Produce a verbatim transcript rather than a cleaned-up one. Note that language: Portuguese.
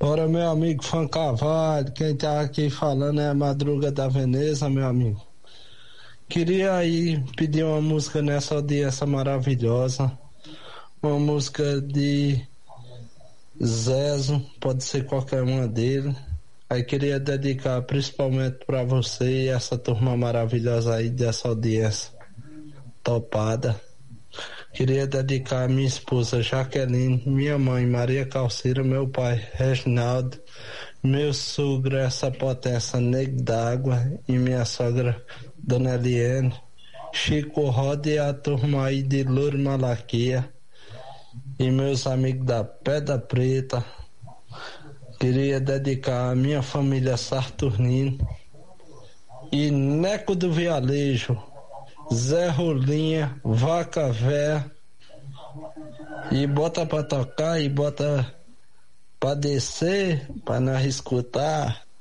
Ora, meu amigo Fã Carvalho, quem tá aqui falando é a Madruga da Veneza, meu amigo. Queria aí pedir uma música nessa audiência maravilhosa, uma música de Zezo, pode ser qualquer uma dele. Aí queria dedicar principalmente para você e essa turma maravilhosa aí dessa audiência topada. Queria dedicar a minha esposa Jaqueline, minha mãe Maria Calceira, meu pai Reginaldo, meu sogro essa potência Nego d'Água e minha sogra Dona Eliane, Chico Roda e a turma aí de Louro Malaquia e meus amigos da Pedra Preta. Queria dedicar a minha família Sarturnino e Neco do Vialejo, Zé Rolinha, Vaca Véia, e bota pra tocar e bota pra descer, pra nós escutar.